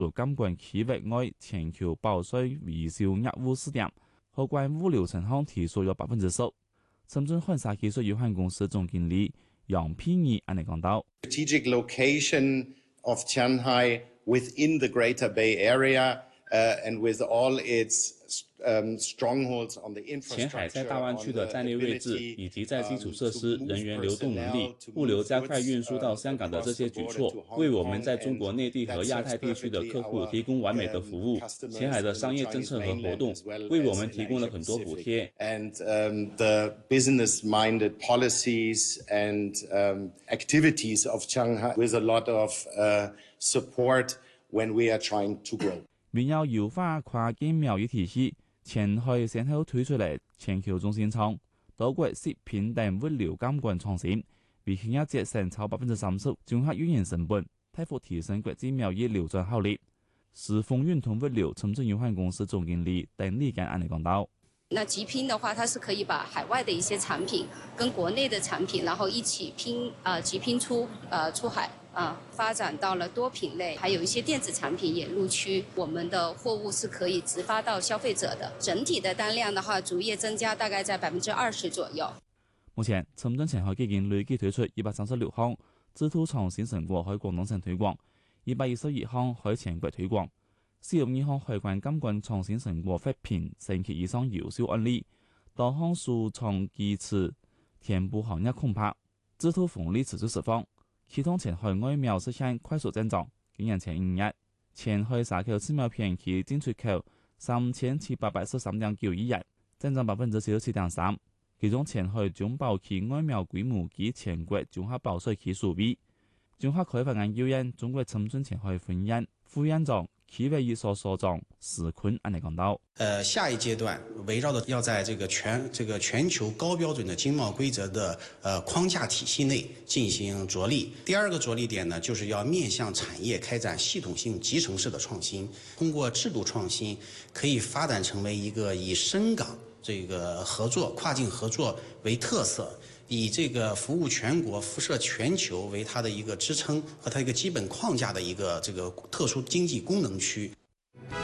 監管區域外全球保稅維修業務試點，可關物流情況提速約10%。深圳漢莎技術有限公司總經理楊丕義安尼講到 ：Strategic location of Shanghai within the Greater Bay Area, and with all its strongholds on the infrastructure. 前海在大灣區的戰略位置，以及在基礎設施、人員流動能力、物流加快運輸到香港的這些舉措，為我們在中國內地和亞太地區的客戶提供完美的服務。前海的商業政策和活動，為我們提供了很多補貼。 And the business-minded policies and activities of Shanghai with a lot of support when we are trying to grow. 為要優化跨境貿易體系，前海先後推出嚟全球中心倉、多國食品等物流監管創新，為企業節省超30%綜合運營成本，大幅提升國際貿易流轉效率。時豐運通物流深圳有限公司總經理鄧立干安尼講到。 那集拼的話，它是可以把海外的一些產品跟國內的產品，然後一起集拼出海。發展到了多品類，還有一些電子產品也入區，我們的貨物是可以直發到消費者的。整體的單量的話，逐月增加大概在20%左右。 目前，深圳前海已經累計推出136項智圖創新成果喺廣東省推廣，112項喺全國推廣，42項海關監管創新成果發評省級以上優秀案例，多項數創基礎填補行業空白，智圖紅利持續釋放。其中前海外貿實現快速增長，今年前5日，前海沙口自貿片區進出口3783.9億元，增長47.3%。其中前海中保區外貿規模及全國綜合保稅區數比，綜合開發研究院中國深圳前海分院副院長區委一所所長史坤安尼講到。 下一階段圍繞着要在這個全球高標準的經貿規則的框架體系內進行着力。第二個着力點呢，就是要面向產業開展系統性集成式的創新，通過制度創新可以發展成為一個以深港這個合作、跨境合作為特色，以這個服務全國、輻射全球為它的一個支撐和它一個基本框架的一個這個特殊經濟功能區。